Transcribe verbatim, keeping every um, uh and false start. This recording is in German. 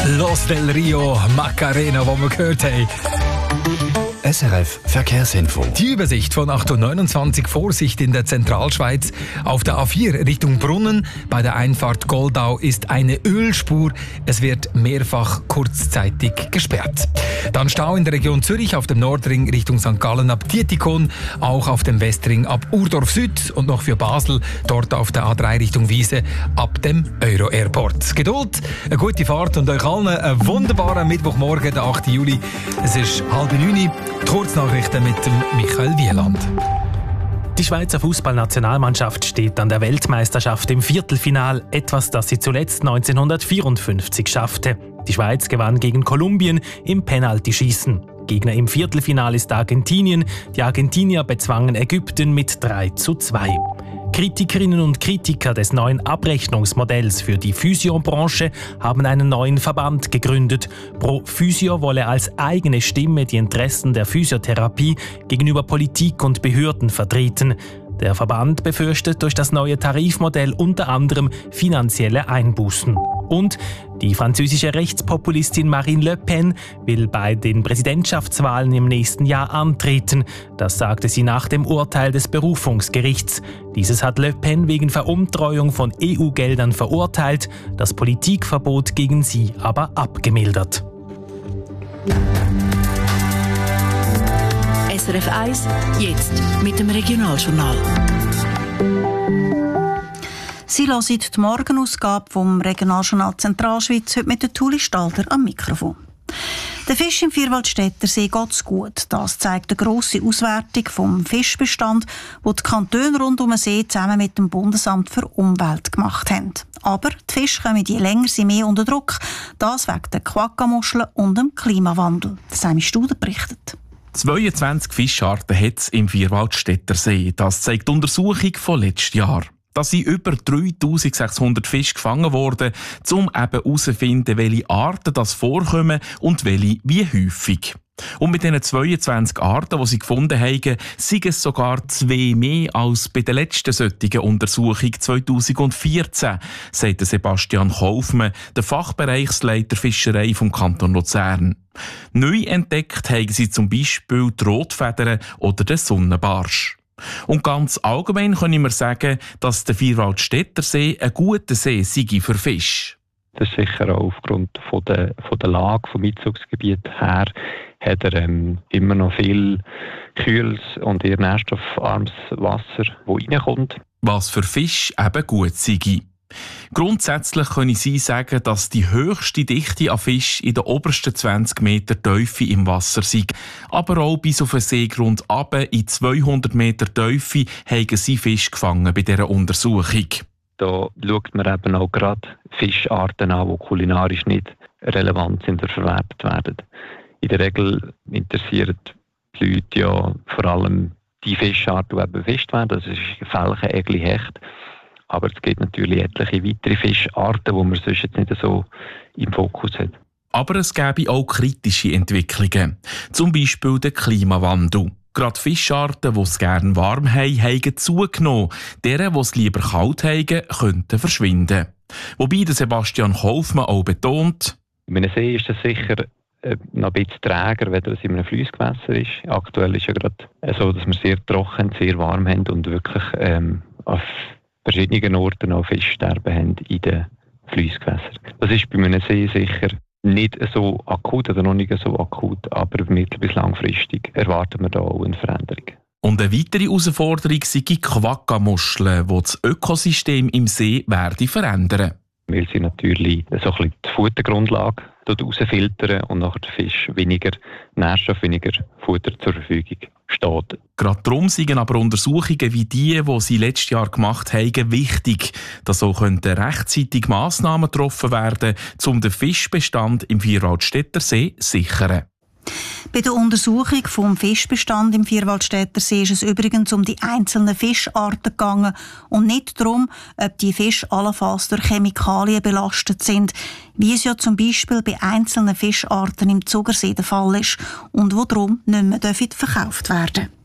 Los del Rio, Macarena, wo wir gehört haben. S R F Verkehrsinfo. Die Übersicht von acht Uhr neunundzwanzig, Vorsicht in der Zentralschweiz. Auf der A vier Richtung Brunnen bei der Einfahrt Goldau ist eine Ölspur. Es wird mehrfach kurzzeitig gesperrt. Dann Stau in der Region Zürich auf dem Nordring Richtung Sankt Gallen ab Dietikon, auch auf dem Westring ab Urdorf Süd und noch für Basel dort auf der A drei Richtung Wiese ab dem Euro Airport. Geduld, eine gute Fahrt und euch allen einen wunderbaren Mittwochmorgen, der achten Juli. Es ist halb neun. Die Kurznachrichten mit dem Michael Wieland. Die Schweizer Fußballnationalmannschaft steht an der Weltmeisterschaft im Viertelfinal, etwas, das sie zuletzt neunzehnhundertvierundfünfzig schaffte. Die Schweiz gewann gegen Kolumbien im Penaltyschießen. Gegner im Viertelfinal ist Argentinien. Die Argentinier bezwangen Ägypten mit drei zu zwei. Kritikerinnen und Kritiker des neuen Abrechnungsmodells für die Physiobranche haben einen neuen Verband gegründet. Pro Physio wolle als eigene Stimme die Interessen der Physiotherapie gegenüber Politik und Behörden vertreten. Der Verband befürchtet durch das neue Tarifmodell unter anderem finanzielle Einbußen. Und die französische Rechtspopulistin Marine Le Pen will bei den Präsidentschaftswahlen im nächsten Jahr antreten. Das sagte sie nach dem Urteil des Berufungsgerichts. Dieses hat Le Pen wegen Veruntreuung von E U-Geldern verurteilt, das Politikverbot gegen sie aber abgemildert. S R F eins, jetzt mit dem Regionaljournal. Sie hören die Morgenausgabe vom Regionaljournal Zentralschweiz, heute mit der Tuli Stalder am Mikrofon. Der Fisch im Vierwaldstättersee geht's gut. Das zeigt eine grosse Auswertung vom Fischbestand, die die Kantone rund um den See zusammen mit dem Bundesamt für Umwelt gemacht haben. Aber die Fische kommen je länger sie mehr unter Druck. Das wegen der Quagga-Muscheln und dem Klimawandel. Das haben Studien berichtet. zweiundzwanzig Fischarten hat es im Vierwaldstättersee. Das zeigt die Untersuchung von letztes Jahr. Da sind über dreitausendsechshundert Fische gefangen worden, um eben herauszufinden, welche Arten das vorkommen und welche wie häufig. Und mit diesen zweiundzwanzig Arten, die sie gefunden haben, sind es sogar zwei mehr als bei der letzten solchen Untersuchung zweitausendvierzehn, sagt Sebastian Kaufmann, der Fachbereichsleiter Fischerei vom Kanton Luzern. Neu entdeckt haben sie zum Beispiel die Rotfedern oder den Sonnenbarsch. Und ganz allgemein können wir sagen, dass der Vierwaldstättersee ein guter See sei für Fisch. Das ist sicher auch aufgrund von der, von der Lage vom Einzugsgebiet her, hat er ähm, immer noch viel kühles und eher nährstoffarmes Wasser, das reinkommt. Was für Fisch eben gut sei. Grundsätzlich können Sie sagen, dass die höchste Dichte an Fisch in der obersten zwanzig Meter Tiefe im Wasser sei. Aber auch bis auf den Seegrund runter in zweihundert Meter Tiefe haben Sie Fisch gefangen bei dieser Untersuchung. Da schaut man eben auch gerade Fischarten an, die kulinarisch nicht relevant sind oder verwertet werden. In der Regel interessieren die Leute ja vor allem die Fischarten, die befischt werden. Das ist Felchen, Egli, Hecht. Aber es gibt natürlich etliche weitere Fischarten, die man sonst jetzt nicht so im Fokus hat. Aber es gäbe auch kritische Entwicklungen. Zum Beispiel der Klimawandel. Gerade Fischarten, die es gerne warm haben, haben zugenommen. Deren, die es lieber kalt haben, könnten verschwinden. Wobei der Sebastian Kaufmann auch betont: In einem See ist es sicher äh, noch ein bisschen träger, wenn es in einem Fliessgewässer ist. Aktuell ist ja gerade so, dass wir sehr trocken, sehr warm haben und wirklich ähm, auf verschiedenen Orten auch Fischsterben haben in den Fliessgewässern. Das ist bei einem See sicher nicht so akut oder noch nicht so akut, aber mittel- bis langfristig erwarten wir da auch eine Veränderung. Und eine weitere Herausforderung sind die Quagga-Muscheln, die das Ökosystem im See werden verändern. Weil sie natürlich so ein bisschen die Futtergrundlage rausfiltern und nachher der Fisch weniger Nährstoff, weniger Futter zur Verfügung steht. Gerade darum sind aber Untersuchungen wie die, die sie letztes Jahr gemacht haben, wichtig, dass so rechtzeitig Massnahmen getroffen werden, um den Fischbestand im Vierwaldstättersee zu sichern. Bei der Untersuchung vom Fischbestand im Vierwaldstättersee ist es übrigens um die einzelnen Fischarten gegangen und nicht darum, ob die Fische allenfalls durch Chemikalien belastet sind, wie es ja zum Beispiel bei einzelnen Fischarten im Zugersee der Fall ist und wo darum nicht mehr verkauft werden dürfen.